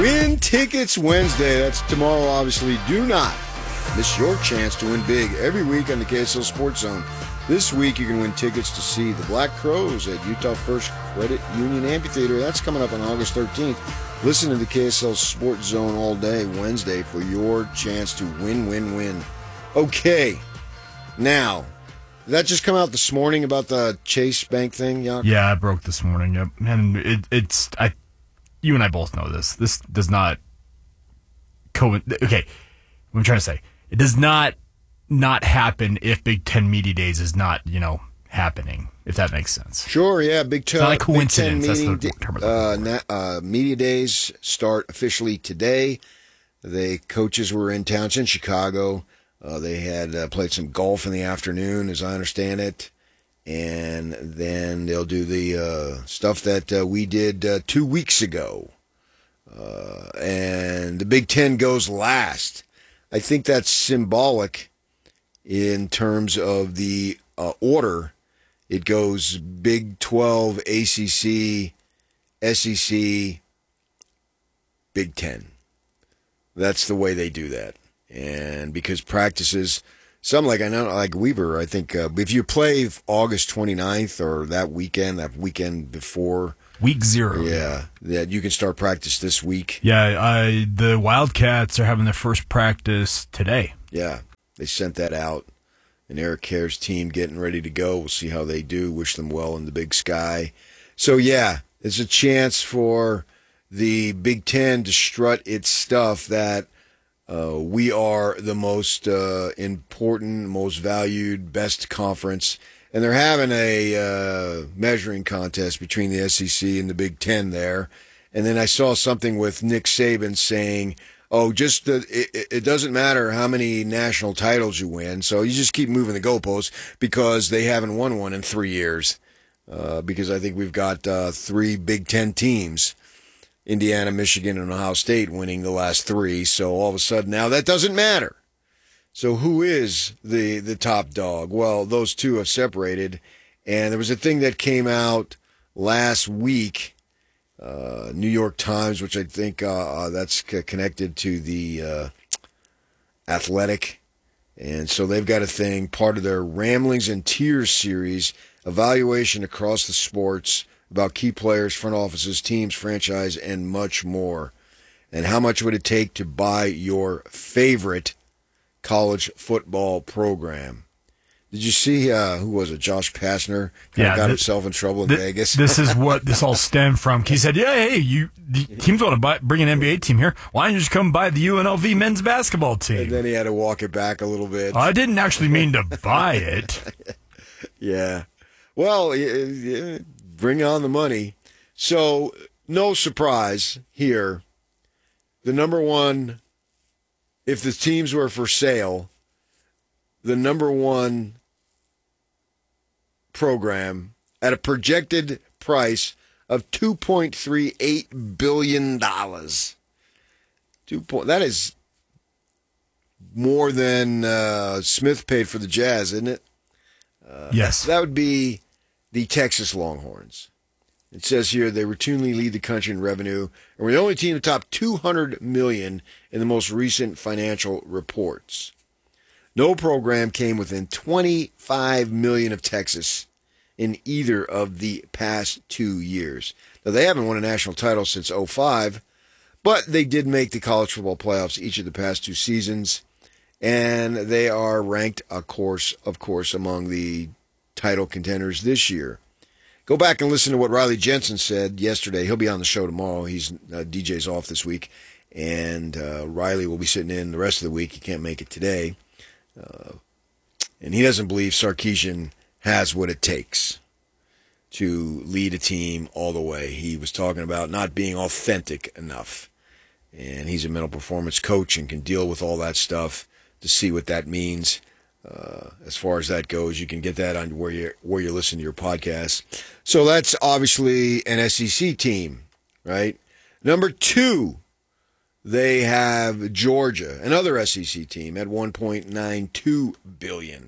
Win Tickets Wednesday. That's tomorrow, obviously. Do not miss your chance to win big every week on the KSL Sports Zone. This week, you can win tickets to see the Black Crows at Utah First Credit Union Amphitheater. That's coming up on August 13th. Listen to the KSL Sports Zone all day Wednesday for your chance to win. Okay, now, did that just come out this morning about the Chase Bank thing, Yak? Yeah, it broke this morning. Yep, and you and I both know this. This does not okay, what I'm trying to say, it does not happen if Big Ten Media Days is not, happening, if that makes sense. Sure, yeah. Big Ten, it's not a coincidence. Big Ten That's the term. Media Days start officially today. The coaches were in town. It's in Chicago. They had played some golf in the afternoon, as I understand it. And then they'll do the stuff that we did 2 weeks ago. And the Big Ten goes last. I think that's symbolic in terms of the order. It goes Big 12, ACC, SEC, Big Ten. That's the way they do that. And because practices, like Weber, I think if you play August 29th or that weekend before. Week 0. Yeah, that you can start practice this week. Yeah, the Wildcats are having their first practice today. Yeah, they sent that out. And Eric Care's team getting ready to go. We'll see how they do. Wish them well in the Big Sky. So, yeah, it's a chance for the Big Ten to strut its stuff that we are the most important, most valued, best conference. And they're having a measuring contest between the SEC and the Big Ten there. And then I saw something with Nick Saban saying, it doesn't matter how many national titles you win, so you just keep moving the goalposts because they haven't won one in 3 years. Because I think we've got 3 Big Ten teams, Indiana, Michigan, and Ohio State winning the last 3. So all of a sudden now that doesn't matter. So who is the top dog? Well, those two have separated. And there was a thing that came out last week, New York Times, which I think that's connected to the Athletic. And so they've got a thing, part of their Ramblings and Tears series, evaluation across the sports about key players, front offices, teams, franchise, and much more. And how much would it take to buy your favorite college football program? Did you see, who was it, Josh Pastner? Got himself in trouble in Vegas. This is what this all stemmed from. He said, the teams want to bring an NBA team here. Why don't you just come buy the UNLV men's basketball team? And then he had to walk it back a little bit. I didn't actually mean to buy it. Yeah. Well, bring on the money. So, no surprise here. The number one, if the teams were for sale, the number one program at a projected price of $2.38 billion. That is more than Smith paid for the Jazz, isn't it? Yes. That would be the Texas Longhorns. It says here they routinely lead the country in revenue, and we're the only team to top $200 million in the most recent financial reports. No program came within $25 million of Texas in either of the past 2 years. Now, they haven't won a national title since 2005, but they did make the college football playoffs each of the past 2 seasons, and they are ranked, of course, among the title contenders this year. Go back and listen to what Riley Jensen said yesterday. He'll be on the show tomorrow. DJ's off this week, and Riley will be sitting in the rest of the week. He can't make it today. And he doesn't believe Sarkisian has what it takes to lead a team all the way. He was talking about not being authentic enough. And he's a mental performance coach and can deal with all that stuff to see what that means. As far as that goes, you can get that on where you listen to your podcast. So that's obviously an SEC team, right? Number 2, they have Georgia, another SEC team, at $1.92 billion.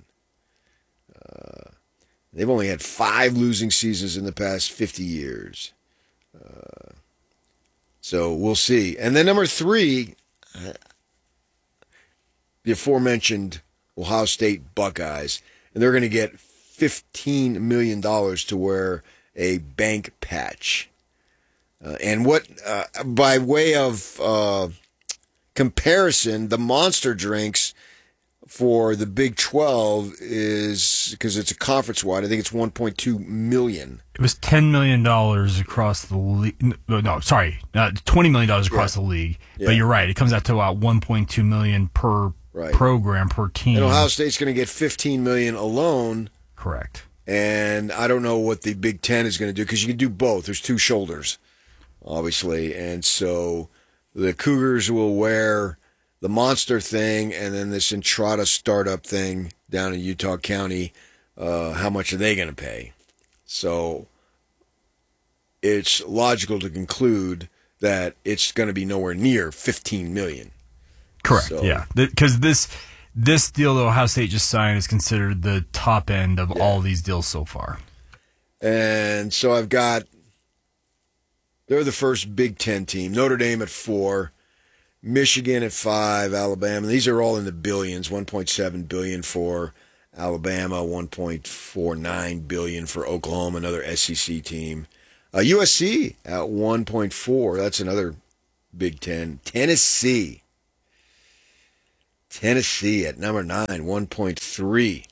They've only had 5 losing seasons in the past 50 years. So we'll see. And then number 3, the aforementioned Ohio State Buckeyes, and they're going to get $15 million to wear a bank patch. And what, by way of comparison, the Monster drinks for the Big 12 is, because it's a conference-wide, I think it's $1.2 million. It was $10 million across the league. No, sorry, $20 million across the league. Yeah. But you're right. It comes out to about $1.2 million per program, per team. And Ohio State's going to get $15 million alone. Correct. And I don't know what the Big Ten is going to do, because you can do both. There's 2 shoulders, obviously. And so the Cougars will wear the Monster thing, and then this Entrada startup thing down in Utah County. How much are they going to pay? So it's logical to conclude that it's going to be nowhere near $15 million. Correct. So, yeah, because this deal that Ohio State just signed is considered the top end of all these deals so far. And so I've got, they're the first Big Ten team. Notre Dame at 4. Michigan at 5, Alabama. These are all in the billions. $1.7 billion for Alabama, $1.49 billion for Oklahoma, another SEC team. USC at 1.4. That's another Big Ten. Tennessee at number 9, 1.3.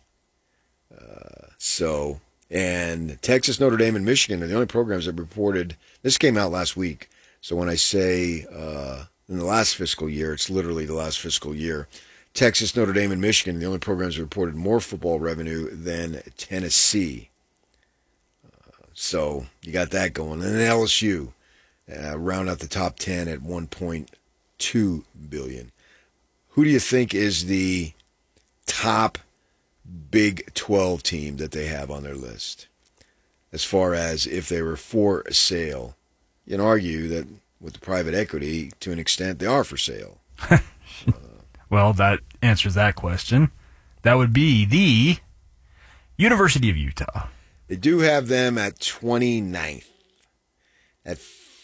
And Texas, Notre Dame, and Michigan are the only programs that reported. This came out last week. So when I say in the last fiscal year, it's literally the last fiscal year. Texas, Notre Dame, and Michigan, the only programs that reported more football revenue than Tennessee. So you got that going. And then LSU, round out the top 10 at $1.2 billion. Who do you think is the top Big 12 team that they have on their list? As far as if they were for sale, you can argue that with the private equity, to an extent, they are for sale. Well, that answers that question. That would be the University of Utah. They do have them at 29th, at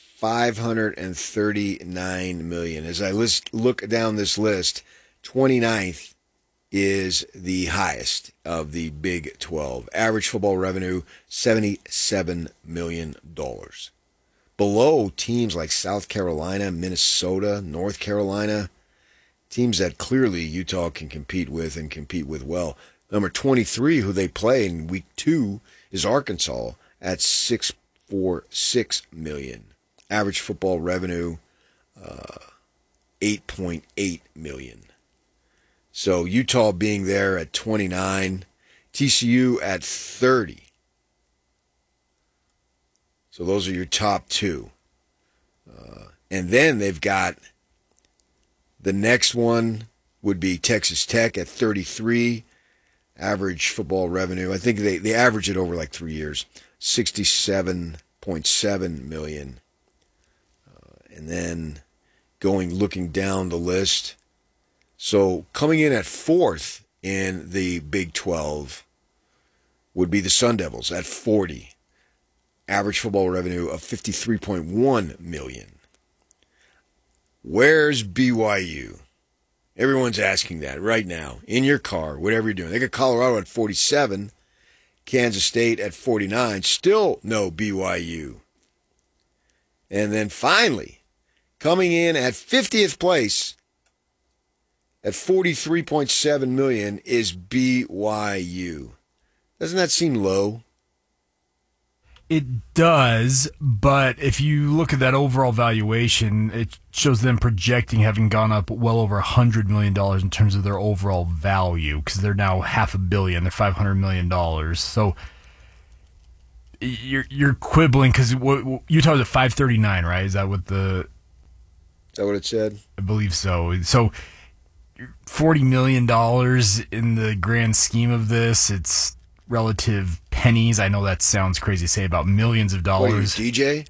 $539 million. As I look down this list, 29th is the highest of the Big 12. Average football revenue, $77 million. Below teams like South Carolina, Minnesota, North Carolina, teams that clearly Utah can compete with and compete with well. Number 23, who they play in week 2, is Arkansas at $646 million. Average football revenue, $8.8 million. So Utah being there at 29, TCU at 30. So those are your top 2. And then they've got the next one would be Texas Tech at 33. Average football revenue, I think they average it over like 3 years, $67.7 million. And then looking down the list. So coming in at 4th in the Big 12 would be the Sun Devils at 40. Average football revenue of $53.1 million. Where's BYU? Everyone's asking that right now. In your car, whatever you're doing. They got Colorado at 47. Kansas State at 49. Still no BYU. And then finally, coming in at 50th place at $43.7 million is BYU. Doesn't that seem low? It does, but if you look at that overall valuation, it shows them projecting having gone up well over $100 million in terms of their overall value, because they're now $500 million, they're $500 million. So you're quibbling, because Utah's at 539, right? Is that what it said? I believe so. So $40 million in the grand scheme of this, it's relative pennies. I know that sounds crazy to say about millions of dollars. What are you, DJ?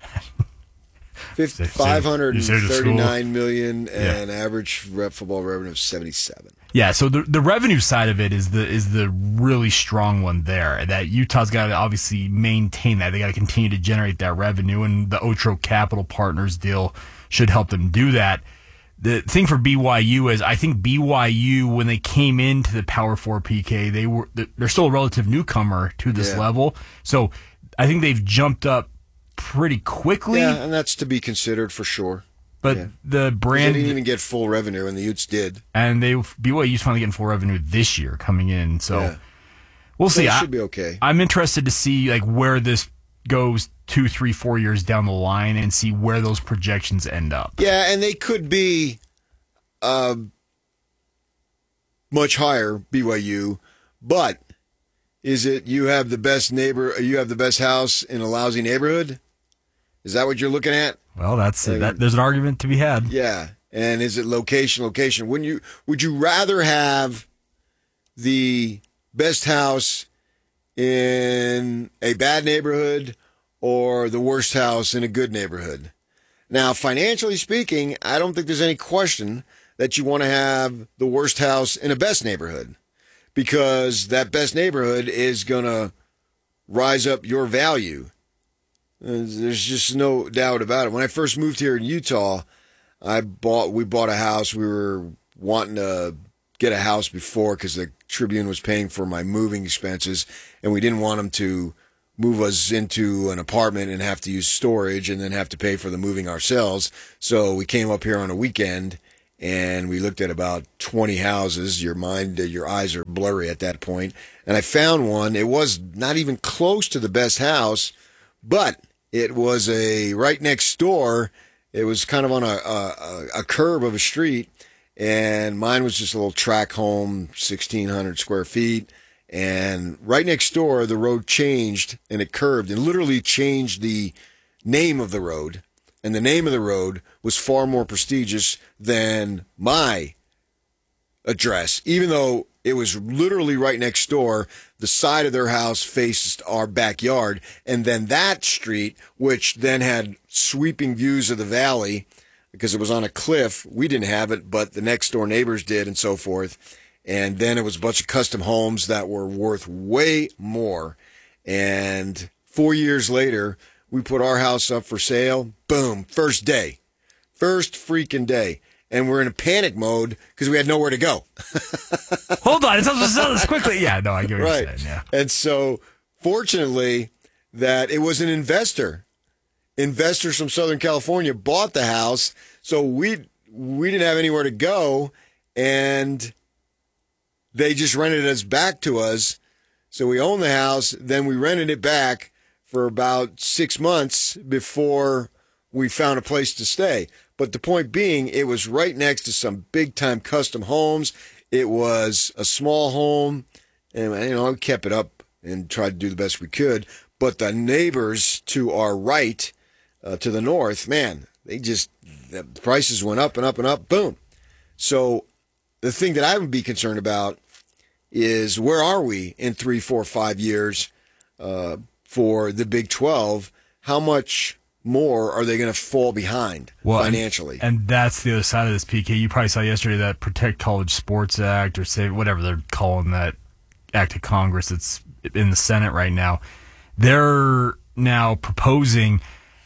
$539 million and average football revenue of 77. Yeah, so the revenue side of it is the really strong one there. That Utah's got to obviously maintain that. They got to continue to generate that revenue, and the Otro Capital Partners deal should help them do that. The thing for BYU is I think BYU, when they came into the Power 4 PK, they're still a relative newcomer to this level. So I think they've jumped up pretty quickly. Yeah, and that's to be considered for sure. But the brand... They didn't even get full revenue, and the Utes did. And BYU's finally getting full revenue this year coming in. So we'll see. It should be okay. I'm interested to see like where this goes 2, 3, 4 years down the line and see where those projections end up. Yeah, and they could be much higher, BYU, but is it you have the best house in a lousy neighborhood? Is that what you're looking at? Well, that's there's an argument to be had. Yeah, and is it location? Would you rather have the best house in a bad neighborhood or the worst house in a good neighborhood? Now, financially speaking, I don't think there's any question that you want to have the worst house in a best neighborhood, because that best neighborhood is going to rise up your value. There's just no doubt about it. When I first moved here in Utah, we bought a house. We were wanting to get a house before because the Tribune was paying for my moving expenses, and we didn't want them to move us into an apartment and have to use storage and then have to pay for the moving ourselves. So we came up here on a weekend and we looked at about 20 houses. Your eyes are blurry at that point. And I found one. It was not even close to the best house, but it was right next door. It was kind of on a curb of a street, and mine was just a little tract home, 1,600 square feet. And right next door, the road changed, and it curved, and literally changed the name of the road. And the name of the road was far more prestigious than my address, even though it was literally right next door. The side of their house faced our backyard, and then that street, which then had sweeping views of the valley because it was on a cliff. We didn't have it, but the next door neighbors did, and so forth. And then it was a bunch of custom homes that were worth way more. And 4 years later, we put our house up for sale. Boom, first freaking day. And we're in a panic mode because we had nowhere to go. Hold on, it's supposed to sell this quickly. Yeah, no, I get what you're saying. Yeah. And so, fortunately, that it was an investor. Investors from Southern California bought the house, so we didn't have anywhere to go, and they just rented us back to us. So we owned the house, then we rented it back for about 6 months before we found a place to stay. But the point being, it was right next to some big-time custom homes. It was a small home, and we kept it up and tried to do the best we could. But the neighbors to our right, to the north, man, the prices went up and up and up. Boom. So the thing that I would be concerned about is where are we in 3, 4, 5 years for the Big 12? How much more are they going to fall behind financially? And that's the other side of this, PK. You probably saw yesterday that Protect College Sports Act, or say whatever they're calling that act of Congress that's in the Senate right now. They're now proposing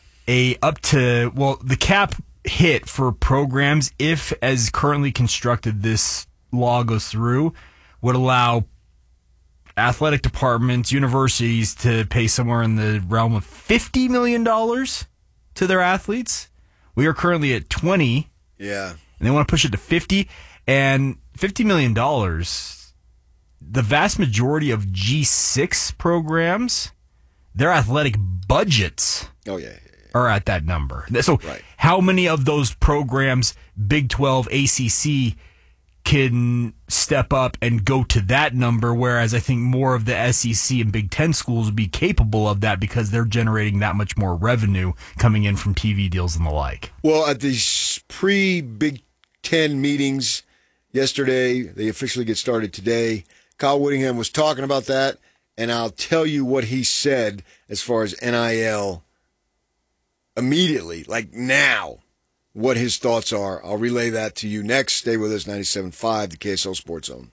the cap hit for programs, if as currently constructed this law goes through, would allow athletic departments, universities to pay somewhere in the realm of $50 million to their athletes. We are currently at 20. Yeah. And they want to push it to 50. And $50 million, the vast majority of G6 programs, their athletic budgets are at that number. So how many of those programs, Big 12, ACC, can step up and go to that number, whereas I think more of the SEC and Big Ten schools would be capable of that because they're generating that much more revenue coming in from TV deals and the like. Well, at these pre-Big Ten meetings yesterday, they officially get started today, Kyle Whittingham was talking about that, and I'll tell you what he said as far as NIL immediately, like now, what his thoughts are. I'll relay that to you next. Stay with us, 97.5, the KSL Sports Zone.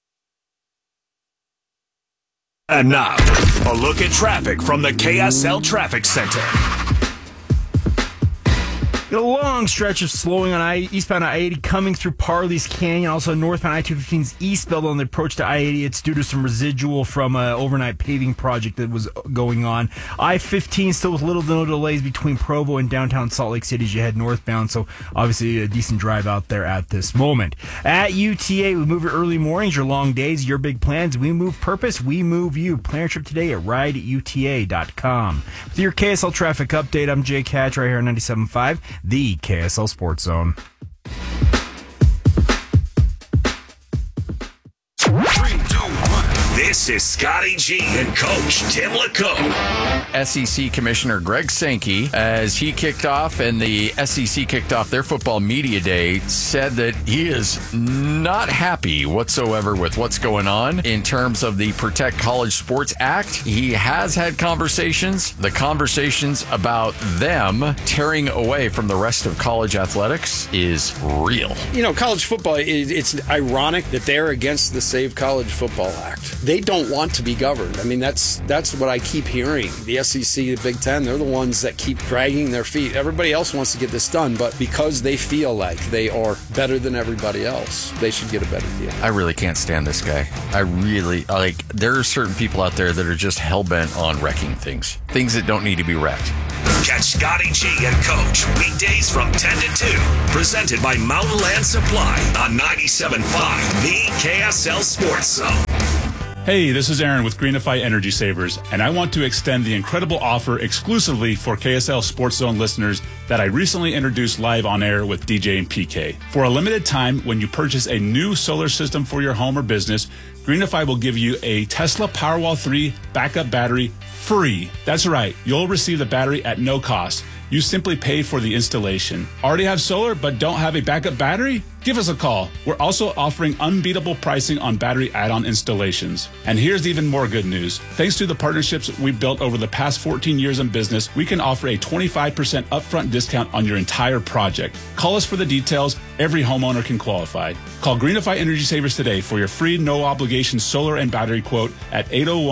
And now, a look at traffic from the KSL Traffic Center. Got a long stretch of slowing on eastbound I-80 coming through Parley's Canyon. Also, northbound I-215's eastbound on the approach to I-80. It's due to some residual from an overnight paving project that was going on. I-15 still with little to no delays between Provo and downtown Salt Lake City as you head northbound. So, obviously, a decent drive out there at this moment. At UTA, we move your early mornings, your long days, your big plans. We move purpose. We move you. Plan your trip today at rideuta.com. With your KSL traffic update, I'm Jake Hatch right here on 97.5. The KSL Sports Zone. 3, 2, 1. This is Scotty G and Coach Tim LeCaux. SEC Commissioner Greg Sankey, as he kicked off and the SEC kicked off their football media day, said that he is not happy whatsoever with what's going on in terms of the Protect College Sports Act. He has had conversations. The conversations about them tearing away from the rest of college athletics is real. You know, college football, it's ironic that they're against the Save College Football Act. They don't want to be governed. I mean, that's what I keep hearing. The SEC, the Big Ten, they're the ones that keep dragging their feet. Everybody else wants to get this done, but because they feel like they are better than everybody else, they should get a better deal. I really can't stand this guy. I really, there are certain people out there that are just hell-bent on wrecking things that don't need to be wrecked. Catch Scotty G and Coach weekdays from 10 to 2. Presented by Mountain Land Supply on 97.5, the KSL Sports Zone. Hey, this is Aaron with Greenify Energy Savers, and I want to extend the incredible offer exclusively for KSL Sports Zone listeners that I recently introduced live on air with DJ and PK. For a limited time, when you purchase a new solar system for your home or business, Greenify will give you a Tesla Powerwall 3 backup battery free. That's right, you'll receive the battery at no cost. You simply pay for the installation. Already have solar but don't have a backup battery? Give us a call. We're also offering unbeatable pricing on battery add-on installations. And here's even more good news. Thanks to the partnerships we've built over the past 14 years in business, we can offer a 25% upfront discount on your entire project. Call us for the details. Every homeowner can qualify. Call Greenify Energy Savers today for your free no-obligation solar and battery quote at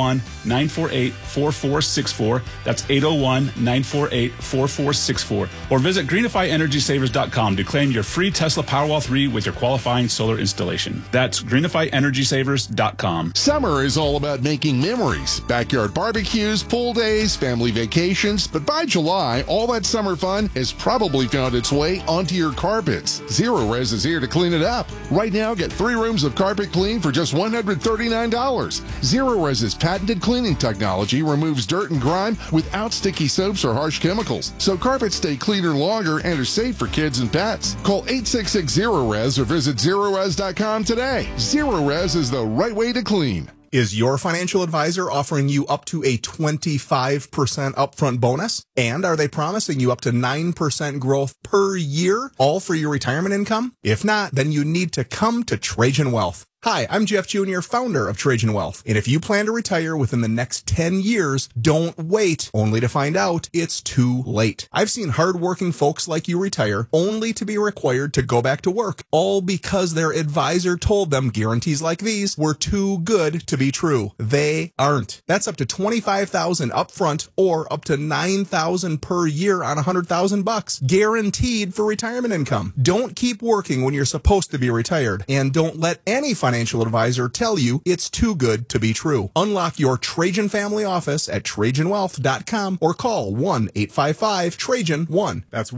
801-948-4464. That's 801-948-4464. Or visit greenifyenergysavers.com to claim your free Tesla Powerwall 3 with your qualifying solar installation. That's greenifyenergysavers.com. Summer is all about making memories. Backyard barbecues, pool days, family vacations. But by July, all that summer fun has probably found its way onto your carpets. Zero Res is here to clean it up. Right now, get 3 rooms of carpet clean for just $139. Zero Res's patented cleaning technology removes dirt and grime without sticky soaps or harsh chemicals. So carpets stay cleaner longer and are safe for kids and pets. Call 866-ZERO-RES or visit ZeroRes.com today. Zero Res is the right way to clean. Is your financial advisor offering you up to a 25% upfront bonus? And are they promising you up to 9% growth per year, all for your retirement income? If not, then you need to come to Trajan Wealth. Hi, I'm Jeff Jr., founder of Trajan Wealth. And if you plan to retire within the next 10 years, don't wait only to find out it's too late. I've seen hardworking folks like you retire only to be required to go back to work, all because their advisor told them guarantees like these were too good to be true. They aren't. That's up to $25,000 upfront or up to $9,000 per year on $100,000, guaranteed for retirement income. Don't keep working when you're supposed to be retired, and don't let any financial advisor tell you it's too good to be true. Unlock your Trajan family office at TrajanWealth.com or call 1-855-TRAJAN-1. That's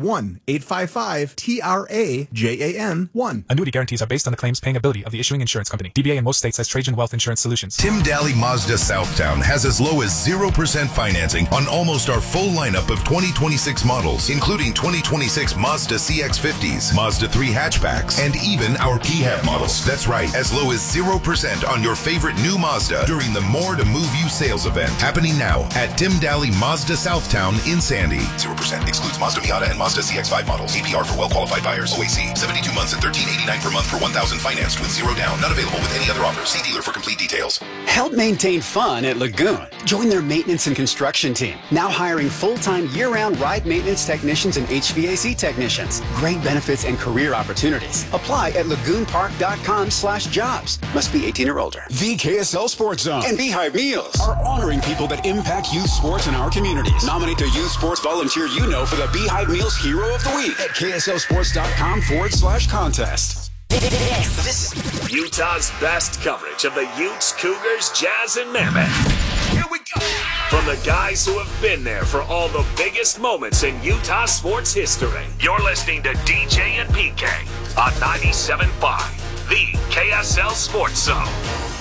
1-855-TRAJAN-1. Annuity guarantees are based on the claims paying ability of the issuing insurance company. DBA in most states has Trajan Wealth Insurance Solutions. Tim Daly Mazda Southtown has as low as 0% financing on almost our full lineup of 2026 models, including 2026 Mazda CX-50s, Mazda 3 hatchbacks, and even our PHEV models. That's right, as low as 0% on your favorite new Mazda during the More to Move You sales event, happening now at Tim Daly Mazda Southtown in Sandy. 0% excludes Mazda Miata and Mazda CX-5 models. APR for well-qualified buyers. OAC, 72 months and $13.89 per month for $1,000 financed with 0 down. Not available with any other offers. See dealer for complete details. Help maintain fun at Lagoon. Join their maintenance and construction team. Now hiring full-time year-round ride maintenance technicians and HVAC technicians. Great benefits and career opportunities. Apply at lagoonpark.com/jobs. jobs. Must be 18 or older. The KSL Sports Zone and Beehive Meals are honoring people that impact youth sports in our communities. Nominate the youth sports volunteer you know for the Beehive Meals Hero of the Week at KSLSports.com/contest. This is Utah's best coverage of the Utes, Cougars, Jazz, and Mammoth. Here we go. From the guys who have been there for all the biggest moments in Utah sports history. You're listening to DJ and PK on 97.5, the KSL Sports Zone.